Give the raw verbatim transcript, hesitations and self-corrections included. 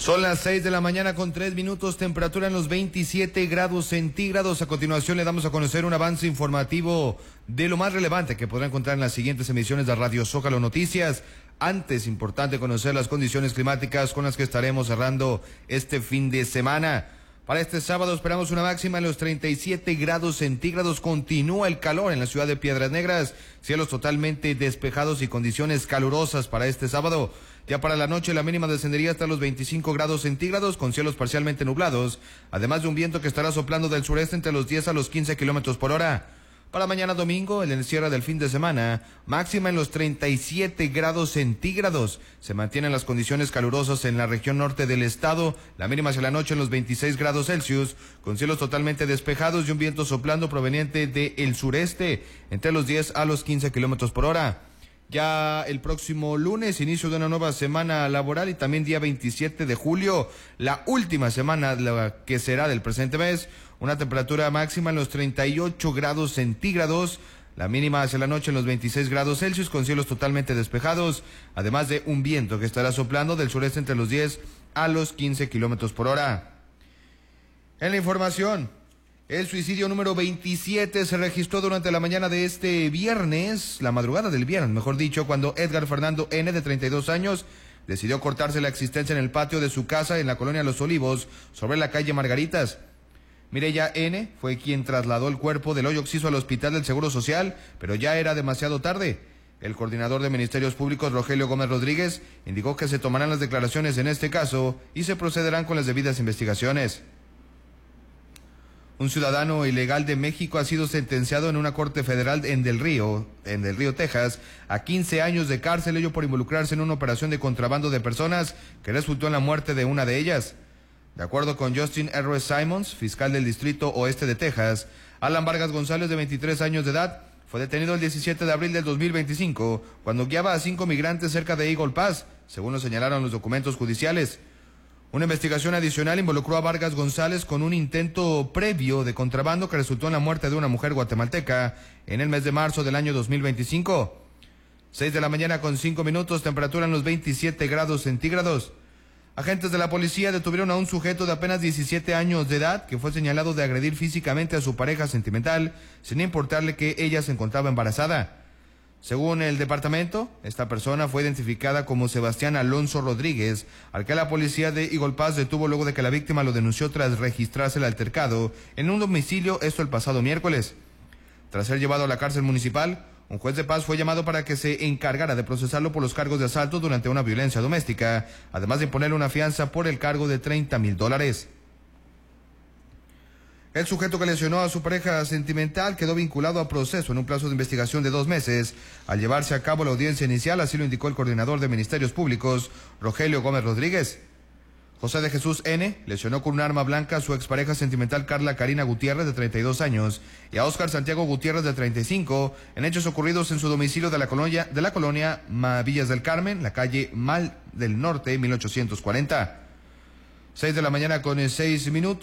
Son las seis de la mañana con tres minutos, temperatura en los veintisiete grados centígrados. A continuación le damos a conocer un avance informativo de lo más relevante que podrá encontrar en las siguientes emisiones de Radio Zócalo Noticias. Antes, importante conocer las condiciones climáticas con las que estaremos cerrando este fin de semana. Para este sábado esperamos una máxima en los treinta y siete grados centígrados. Continúa el calor en la ciudad de Piedras Negras. Cielos totalmente despejados y condiciones calurosas para este sábado. Ya para la noche la mínima descendería hasta los veinticinco grados centígrados con cielos parcialmente nublados. Además de un viento que estará soplando del sureste entre los diez a los quince kilómetros por hora. Para mañana domingo, en el cierre del fin de semana, máxima en los treinta y siete grados centígrados. Se mantienen las condiciones calurosas en la región norte del estado, la mínima hacia la noche en los veintiséis grados Celsius, con cielos totalmente despejados y un viento soplando proveniente del sureste, entre los diez a los quince kilómetros por hora. Ya el próximo lunes, inicio de una nueva semana laboral y también día veintisiete de julio, la última semana la que será del presente mes, una temperatura máxima en los treinta y ocho grados centígrados, la mínima hacia la noche en los veintiséis grados Celsius con cielos totalmente despejados, además de un viento que estará soplando del sureste entre los diez a los quince kilómetros por hora. En la información, el suicidio número veintisiete se registró durante la mañana de este viernes, la madrugada del viernes, mejor dicho, cuando Edgar Fernando N., de treinta y dos años, decidió cortarse la existencia en el patio de su casa en la colonia Los Olivos, sobre la calle Margaritas. Mireya N. fue quien trasladó el cuerpo del hoyo occiso al Hospital del Seguro Social, pero ya era demasiado tarde. El coordinador de Ministerios Públicos, Rogelio Gómez Rodríguez, indicó que se tomarán las declaraciones en este caso y se procederán con las debidas investigaciones. Un ciudadano ilegal de México ha sido sentenciado en una corte federal en Del Río, en Del Río, Texas, a quince años de cárcel, ello por involucrarse en una operación de contrabando de personas que resultó en la muerte de una de ellas. De acuerdo con Justin R. Simons, fiscal del Distrito Oeste de Texas, Alan Vargas González, de veintitrés años de edad, fue detenido el diecisiete de abril del dos mil veinticinco, cuando guiaba a cinco migrantes cerca de Eagle Pass, según lo señalaron los documentos judiciales. Una investigación adicional involucró a Vargas González con un intento previo de contrabando que resultó en la muerte de una mujer guatemalteca en el mes de marzo del año dos mil veinticinco. seis de la mañana con cinco minutos, temperatura en los veintisiete grados centígrados. Agentes de la policía detuvieron a un sujeto de apenas diecisiete años de edad que fue señalado de agredir físicamente a su pareja sentimental sin importarle que ella se encontraba embarazada. Según el departamento, esta persona fue identificada como Sebastián Alonso Rodríguez, al que la policía de Eagle Pass detuvo luego de que la víctima lo denunció tras registrarse el altercado en un domicilio, esto el pasado miércoles. Tras ser llevado a la cárcel municipal, un juez de paz fue llamado para que se encargara de procesarlo por los cargos de asalto durante una violencia doméstica, además de imponerle una fianza por el cargo de treinta mil dólares. El sujeto que lesionó a su pareja sentimental quedó vinculado a proceso en un plazo de investigación de dos meses, al llevarse a cabo la audiencia inicial, así lo indicó el coordinador de Ministerios Públicos, Rogelio Gómez Rodríguez. José de Jesús N. lesionó con un arma blanca a su expareja sentimental Carla Karina Gutiérrez, de treinta y dos años, y a Óscar Santiago Gutiérrez, de treinta y cinco, en hechos ocurridos en su domicilio de la colonia, de la colonia Villas del Carmen, la calle Mal del Norte, mil ochocientos cuarenta. seis de la mañana con seis minutos.